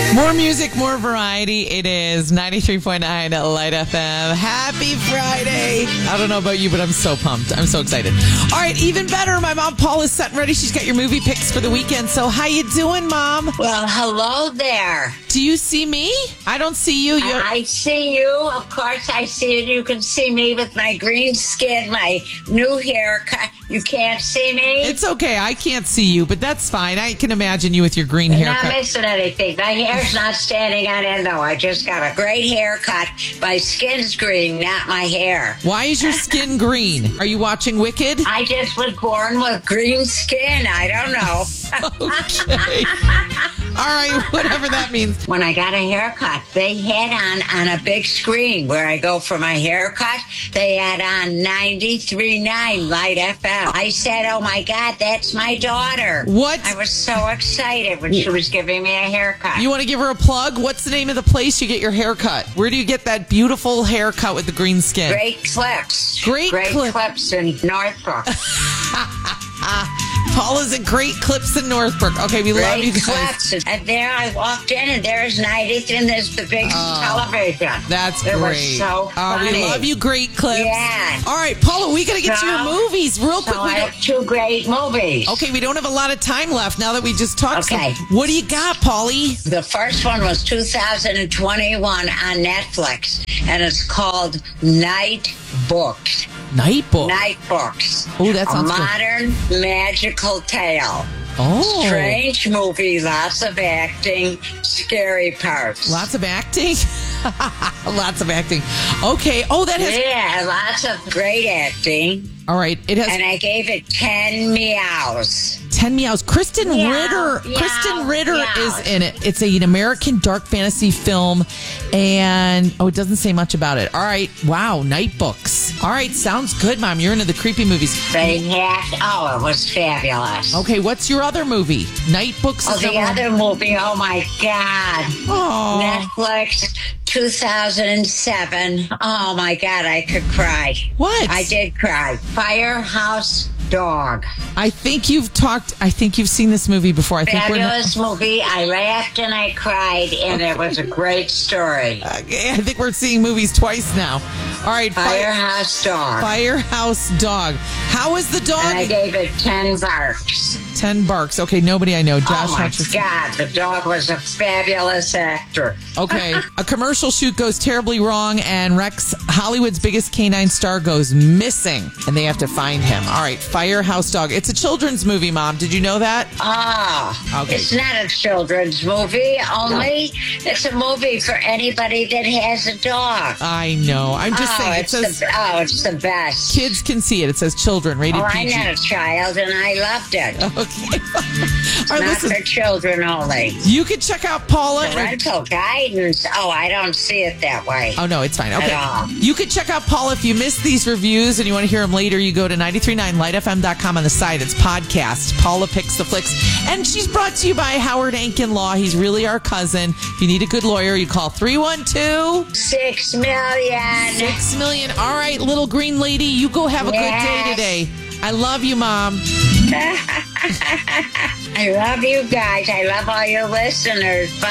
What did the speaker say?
More music, more variety. It is 93.9 Light FM. Happy Friday. I don't know about you, but I'm so pumped. I'm so excited. All right, even better. My mom, Paul, is set and ready. She's got your movie picks for the weekend. So how you doing, Mom? Well, hello there. Do you see me? I don't see you. I see you. Of course, I see you. You can see me with my green skin, my new haircut. You can't see me? It's okay. I can't see you, but that's fine. I can imagine you with your green haircut. Not missing anything. My hair's not standing on end, though. I just got a great haircut. My skin's green, not my hair. Why is your skin green? Are you watching Wicked? I just was born with green skin. I don't know. Okay. All right, whatever that means. When I got a haircut, they had on a big screen where I go for my haircut, they had on 93.9 Light FM. I said, oh my God, that's my daughter. What? I was so excited when she was giving me a haircut. You want to give her a plug? What's the name of the place you get your haircut? Where do you get that beautiful haircut with the green skin? Great Clips. Great Clips in Northbrook. Paula's at Great Clips in Northbrook. Okay, we love you guys. Clips. And there I walked in, and there's 90th, and there's the big television. That's it great. Was so funny. We love you, Great Clips. Yeah. All right, Paula, we got to get to your movies real quick. I have two great movies. Okay, we don't have a lot of time left now that we just talked. Okay. What do you got, Paulie? The first one was 2021 on Netflix, and it's called Night Books. Night Books. Night Books. Oh, that sounds good. A modern magical tale. Oh. Strange movie, lots of acting, scary parts. Lots of acting? Lots of acting. Okay. Oh, that has... Yeah, lots of great acting. All right. It has... And I gave it 10 meows. 10 meows. Kristen Ritter is in it. It's an American dark fantasy film, and it doesn't say much about it. All right. Wow. Night Books. All right. Sounds good, Mom. You're into the creepy movies. It was fabulous. Okay. What's your other movie? Night Books. Other movie. Oh my God. Oh. Netflix. 2007. Oh my God, I could cry. What? I did cry. Firehouse Dog. I think you've seen this movie before. Fabulous movie. I laughed and I cried, and it was a great story. Okay, I think we're seeing movies twice now. All right. Firehouse Dog. Firehouse Dog. How is the dog? And I gave it 10 barks. 10 barks. Okay, nobody I know. Josh Hutcherson. God, the dog was a fabulous actor. Okay, a commercial shoot goes terribly wrong, and Rex, Hollywood's biggest canine star, goes missing, and they have to find him. All right, Firehouse Dog. It's a children's movie, Mom. Did you know that? Okay. It's not a children's movie, only. It's a movie for anybody that has a dog. I know. I'm just saying. It's the best. Kids can see it. It says children, rated PG. I'm not a child, and I loved it. Okay. All right, not for children only. You can check out Paula. Parental guidance. Oh, I don't see it that way. Oh, no, it's fine. Okay. At all. You can check out Paula if you missed these reviews and you want to hear them later. You go to 939lightfm.com on the site. It's podcast. Paula Picks the Flicks. And she's brought to you by Howard Ankin Law. He's really our cousin. If you need a good lawyer, you call 312 $6 million. 6 million. All right, little green lady, you go have a good day today. I love you, Mom. I love you guys. I love all your listeners. Bye.